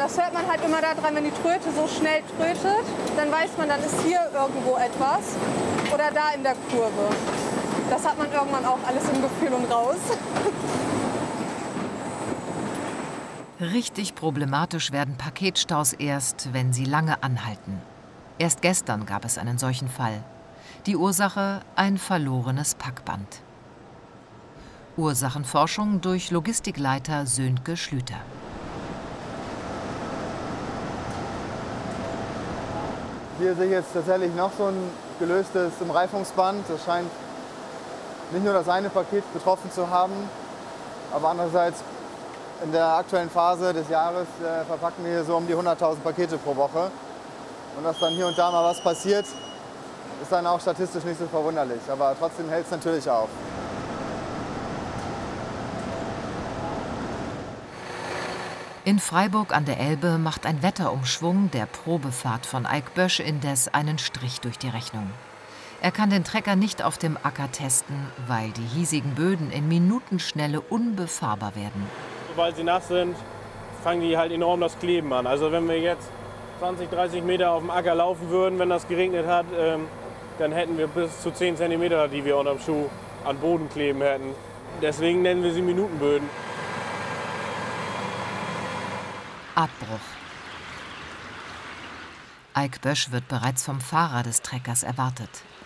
das hört man halt immer daran, wenn die Tröte so schnell trötet, dann weiß man, dann ist hier irgendwo etwas oder da in der Kurve. Das hat man irgendwann auch alles im Gefühl und raus. Richtig problematisch werden Paketstaus erst, wenn sie lange anhalten. Erst gestern gab es einen solchen Fall. Die Ursache: ein verlorenes Packband. Ursachenforschung durch Logistikleiter Sönke Schlüter. Hier sehe ich jetzt tatsächlich noch so ein gelöstes Reifungsband. Das scheint nicht nur das eine Paket betroffen zu haben, aber andererseits in der aktuellen Phase des Jahres verpacken wir hier so um die 100.000 Pakete pro Woche. Und dass dann hier und da mal was passiert, ist dann auch statistisch nicht so verwunderlich. Aber trotzdem hält es natürlich auf. In Freiburg an der Elbe macht ein Wetterumschwung der Probefahrt von Eik Bösch indes einen Strich durch die Rechnung. Er kann den Trecker nicht auf dem Acker testen, weil die hiesigen Böden in Minutenschnelle unbefahrbar werden. Sobald sie nass sind, fangen die halt enorm das Kleben an. Also wenn wir jetzt 20, 30 Meter auf dem Acker laufen würden, wenn das geregnet hat, dann hätten wir bis zu 10 cm, die wir unterm Schuh an Boden kleben hätten. Deswegen nennen wir sie Minutenböden. Abbruch. Eik Bösch wird bereits vom Fahrer des Treckers erwartet.